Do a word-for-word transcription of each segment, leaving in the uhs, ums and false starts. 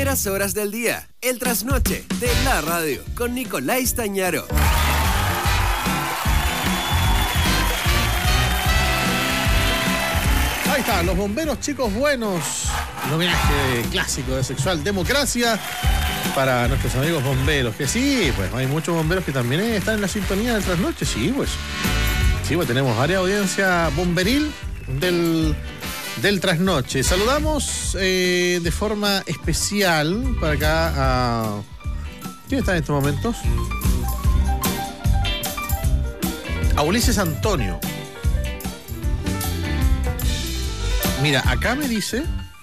primeras horas del día, el trasnoche de la radio con Nicolás Tañaro. Ahí están, los bomberos chicos buenos. Un homenaje clásico de Sexual Democracia para nuestros amigos bomberos. Que sí, pues hay muchos bomberos que también están en la sintonía del trasnoche. Sí, pues. Sí, pues tenemos varias audiencia bomberil del, del trasnoche. Saludamos eh, de forma especial para acá a... ¿Quién está en estos momentos? A Ulises Antonio. Mira, acá me dice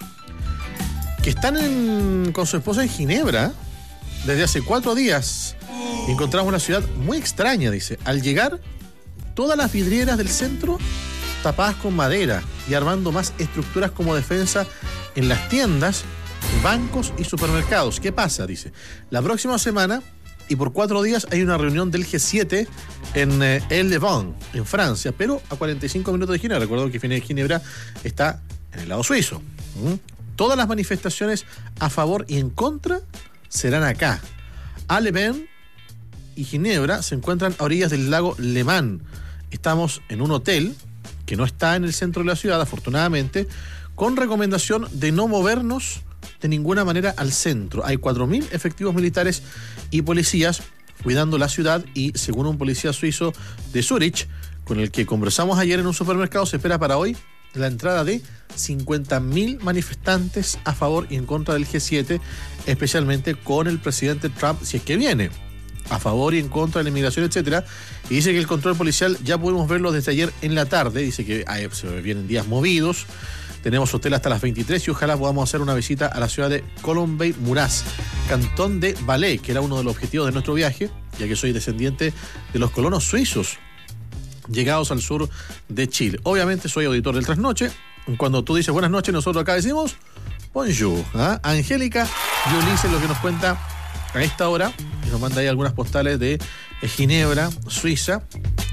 que están en, con su esposa en Ginebra desde hace cuatro días. Encontramos una ciudad muy extraña, dice. Al llegar, todas las vidrieras del centro tapadas con madera y armando más estructuras como defensa en las tiendas, bancos y supermercados. ¿Qué pasa? Dice. La próxima semana y por cuatro días hay una reunión del G siete en eh, El Levant, en Francia, pero a cuarenta y cinco minutos de Ginebra. Recuerdo que Ginebra está en el lado suizo. ¿Mm? Todas las manifestaciones a favor y en contra serán acá. A Levant y Ginebra se encuentran a orillas del lago Le Mans. Estamos en un hotel que no está en el centro de la ciudad, afortunadamente, con recomendación de no movernos de ninguna manera al centro. Hay cuatro mil efectivos militares y policías cuidando la ciudad y, según un policía suizo de Zurich, con el que conversamos ayer en un supermercado, se espera para hoy la entrada de cincuenta mil manifestantes a favor y en contra del G siete, especialmente con el presidente Trump, si es que viene, a favor y en contra de la inmigración, etcétera. Y dice que el control policial ya pudimos verlo desde ayer en la tarde. Dice que ay, se vienen días movidos. Tenemos hotel hasta las veintitrés y ojalá podamos hacer una visita a la ciudad de Colombey-Muras, cantón de Valais, que era uno de los objetivos de nuestro viaje, ya que soy descendiente de los colonos suizos llegados al sur de Chile. Obviamente soy auditor del Trasnoche. Cuando tú dices buenas noches, nosotros acá decimos bonjour. ¿Ah? Angélica y Ulises lo que nos cuenta a esta hora, y nos manda ahí algunas postales de Ginebra, Suiza.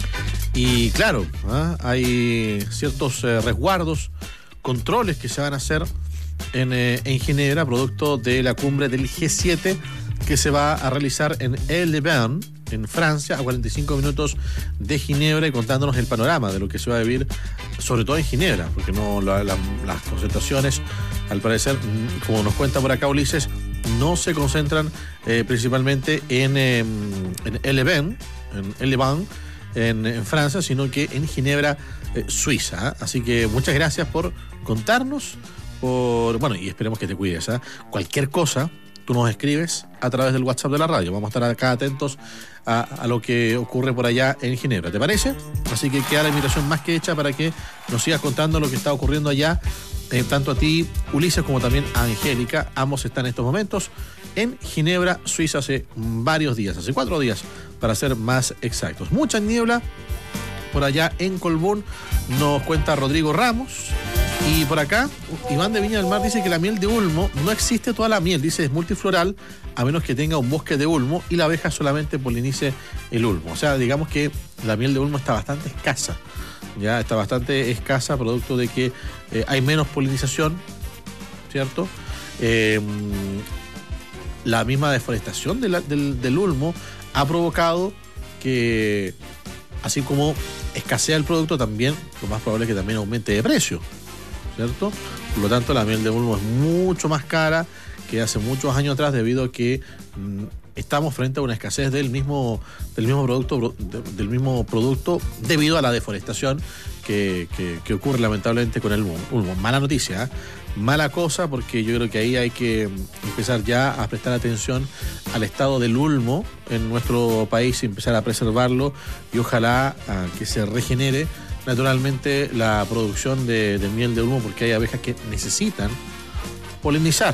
Y claro, ¿ah? hay ciertos eh, resguardos, controles que se van a hacer en, eh, en Ginebra, producto de la cumbre del G siete que se va a realizar en El Levant, en Francia, a cuarenta y cinco minutos de Ginebra, y contándonos el panorama de lo que se va a vivir, sobre todo en Ginebra, porque no la, la, las concentraciones, al parecer, como nos cuenta por acá Ulises, no se concentran eh, principalmente en, eh, en El Levant, en El Levant, en, en Francia, sino que en Ginebra, eh, Suiza. ¿eh? Así que muchas gracias por contarnos, por bueno, y esperemos que te cuides. ¿eh? Cualquier cosa, tú nos escribes a través del WhatsApp de la radio. Vamos a estar acá atentos a, a lo que ocurre por allá en Ginebra. ¿Te parece? Así que queda la invitación más que hecha para que nos sigas contando lo que está ocurriendo allá, eh, tanto a ti, Ulises, como también a Angélica. Ambos están en estos momentos en Ginebra, Suiza, hace varios días, hace cuatro días, para ser más exactos. Mucha niebla por allá en Colbún, nos cuenta Rodrigo Ramos. Y por acá, Iván de Viña del Mar dice que la miel de ulmo, no existe toda la miel, dice es multifloral, a menos que tenga un bosque de ulmo y la abeja solamente polinice el ulmo. O sea, digamos que la miel de ulmo está bastante escasa, ya está bastante escasa, producto de que eh, hay menos polinización, ¿cierto? Eh, la misma deforestación de la, del, del ulmo ha provocado que, así como escasea el producto, también lo más probable es que también aumente de precio, ¿cierto? Por lo tanto, la miel de ulmo es mucho más cara que hace muchos años atrás, debido a que mmm, estamos frente a una escasez del mismo, del mismo producto, del mismo producto debido a la deforestación que, que, que ocurre lamentablemente con el ulmo. Mala noticia, ¿eh? Mala cosa, porque yo creo que ahí hay que empezar ya a prestar atención al estado del ulmo en nuestro país y empezar a preservarlo, y ojalá uh, que se regenere naturalmente la producción de, de miel de ulmo, porque hay abejas que necesitan polinizar.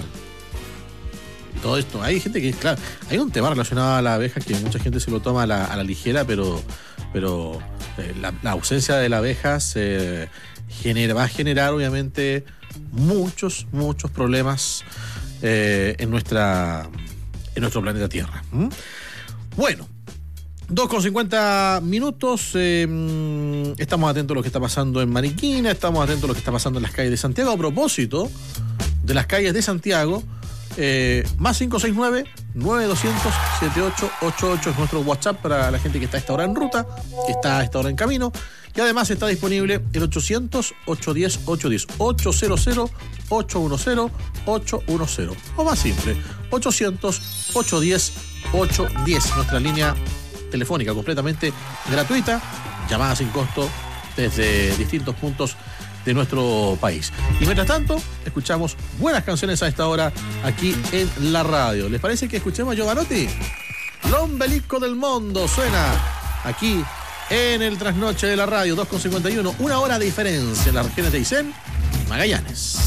Y todo esto, hay gente que, claro, hay un tema relacionado a la abeja que mucha gente se lo toma a la, a la ligera, pero, pero eh, la, la ausencia de la abeja se genera, va a generar obviamente muchos, muchos problemas eh, en nuestra en nuestro planeta Tierra. ¿Mm? Bueno, dos con cincuenta minutos, eh, estamos atentos a lo que está pasando en Mariquina, estamos atentos a lo que está pasando en las calles de Santiago. A propósito de las calles de Santiago, Eh, más cinco seis nueve, nueve dos cero cero, siete ocho ocho ocho es nuestro WhatsApp para la gente que está a esta hora en ruta, que está a esta hora en camino. Y además está disponible el ochocientos, ochocientos diez, ochocientos diez, ochocientos, ochocientos diez, ochocientos diez. O más simple, ochocientos, ochocientos diez, ochocientos diez. Nuestra línea telefónica completamente gratuita, llamada sin costo desde distintos puntos de nuestro país. Y mientras tanto, escuchamos buenas canciones a esta hora aquí en la radio. ¿Les parece que escuchemos a Giovanotti? L'ombelico del mundo suena aquí en el trasnoche de la radio, dos con cincuenta y uno, una hora de diferencia en las regiones de Aysén y Magallanes.